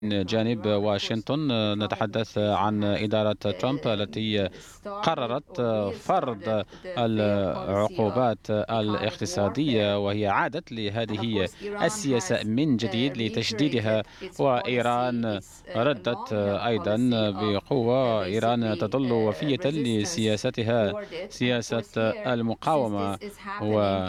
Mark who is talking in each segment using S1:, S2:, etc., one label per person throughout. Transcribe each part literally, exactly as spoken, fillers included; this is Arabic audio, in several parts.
S1: من جانب واشنطن نتحدث عن إدارة ترامب التي قررت فرض العقوبات الاقتصادية، وهي عادت لهذه السياسة من جديد لتشديدها، وإيران ردت أيضا بقوة. إيران تظل وفية لسياستها، سياسة المقاومة، و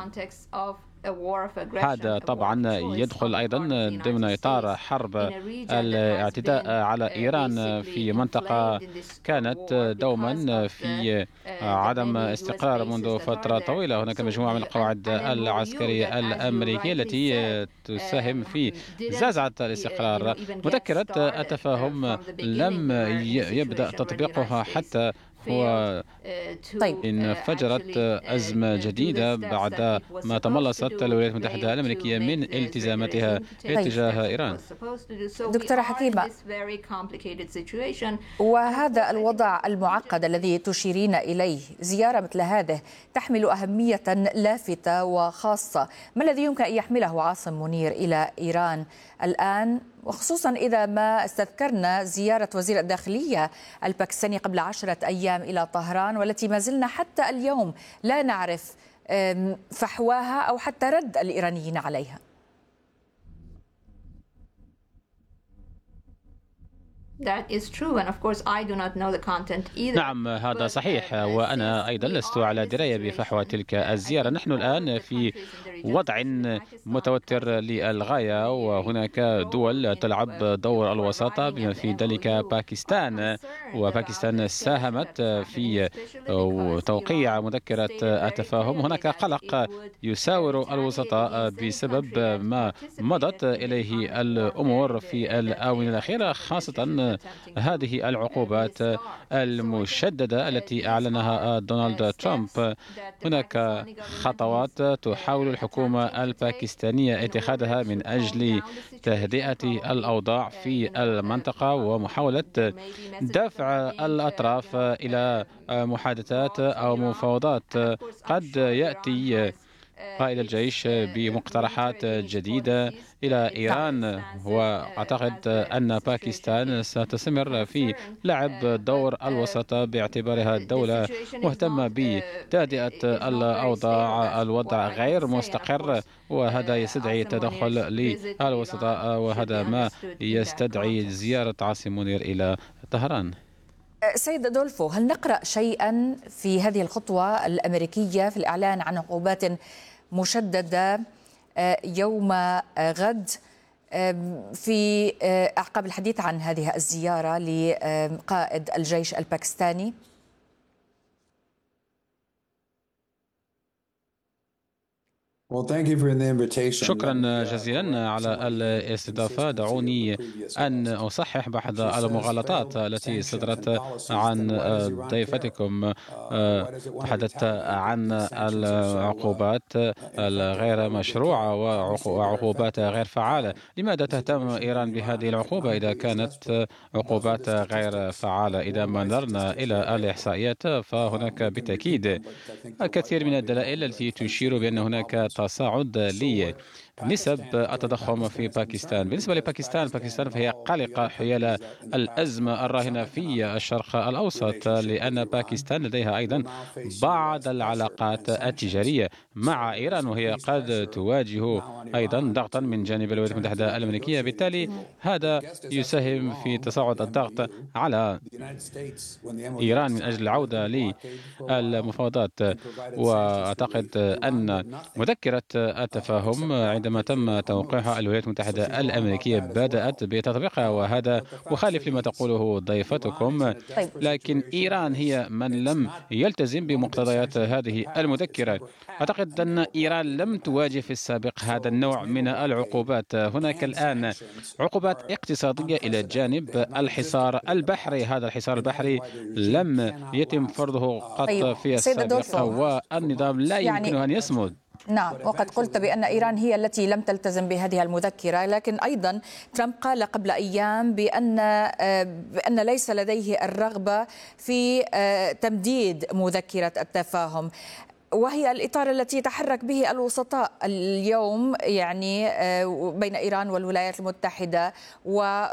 S1: هذا طبعا يدخل أيضا ضمن إطار حرب الاعتداء على إيران في منطقة كانت دوما في عدم استقرار منذ فترة طويلة. هناك مجموعة من القواعد العسكرية الأمريكية التي تساهم في زعزعة الاستقرار. مذكرة التفاهم لم يبدأ تطبيقها حتى هو
S2: طيب
S1: انفجرت أزمة جديدة بعد ما تملصت الولايات المتحدة الأمريكية من التزاماتها
S2: طيب
S1: اتجاه إيران.
S2: دكتورة حكيمة، وهذا الوضع المعقد الذي تشيرين إليه، زيارة مثل هذه تحمل أهمية لافتة وخاصة. ما الذي يمكن أن يحمله عاصم منير إلى إيران الآن، وخصوصا إذا ما استذكرنا زيارة وزير الداخلية الباكستاني قبل عشرة أيام إلى طهران، والتي ما زلنا حتى اليوم لا نعرف فحواها أو حتى رد الإيرانيين عليها؟
S1: نعم، هذا صحيح، وأنا أيضا لست على دراية بفحوى تلك الزيارة. نحن الآن في وضع متوتر للغاية، وهناك دول تلعب دور الوساطة بما في ذلك باكستان، وباكستان ساهمت في توقيع مذكرة التفاهم. هناك قلق يساور الوسطاء بسبب ما مضت إليه الأمور في الآونة الأخيرة، خاصة هذه العقوبات المشددة التي أعلنها دونالد ترامب. هناك خطوات تحاول الحكومة الباكستانية اتخاذها من أجل تهدئة الأوضاع في المنطقة ومحاولة دفع الأطراف إلى محادثات أو مفاوضات. قد يأتي قائد الجيش بمقترحات جديدة إلى إيران، وأعتقد أن باكستان ستستمر في لعب دور الوسط باعتبارها دولة مهتمة بتهدئة الأوضاع. الوضع غير مستقر، وهذا يستدعي تدخل للوسطاء، وهذا ما يستدعي زيارة عاصم منير إلى طهران.
S2: سيد أدولفو، هل نقرأ شيئا في هذه الخطوة الأمريكية في الإعلان عن عقوبات مشددة يوم غد في أعقاب الحديث عن هذه الزيارة لقائد الجيش الباكستاني؟
S1: شكرا جزيلا على الاستضافة. دعوني أن أصحح بعض المغالطات التي صدرت عن ضيفتكم. تحدثت عن العقوبات الغير مشروعة وعقوبات غير فعالة. لماذا تهتم إيران بهذه العقوبة إذا كانت عقوبات غير فعالة؟ إذا ما نظرنا إلى الإحصائيات فهناك بالتأكيد الكثير من الدلائل التي تشير بأن هناك تصاعد لنسب التضخم في باكستان. بالنسبة لباكستان، باكستان فهي قلقة حيال الأزمة الراهنة في الشرق الأوسط، لأن باكستان لديها أيضا بعض العلاقات التجارية مع إيران، وهي قد تواجه أيضا ضغطا من جانب الولايات المتحدة الأمريكية. بالتالي هذا يساهم في تصاعد الضغط على إيران من أجل العودة للمفاوضات. وأعتقد أن مذكرة التفاهم عندما تم توقيعها الولايات المتحدة الأمريكية بدأت بتطبيقها، وهذا مخالف لما تقوله ضيفتكم. لكن إيران هي من لم يلتزم بمقتضيات هذه المذكرة. أعتقد أن إيران لم تواجه في السابق هذا النوع من العقوبات. هناك الآن عقوبات اقتصادية إلى جانب الحصار البحري. هذا الحصار البحري لم يتم فرضه قط في السابق، والنظام لا يمكن أن يصمد.
S2: نعم، وقد قلت بأن إيران هي التي لم تلتزم بهذه المذكرة، لكن أيضا ترامب قال قبل أيام بأن بأن ليس لديه الرغبة في تمديد مذكرة التفاهم، وهي الإطار التي يتحرك به الوسطاء اليوم، يعني بين إيران والولايات المتحدة و